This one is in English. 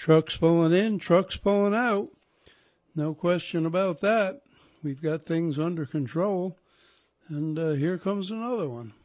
Trucks pulling in, trucks pulling out. No question about that. We've got things under control. And here comes another one.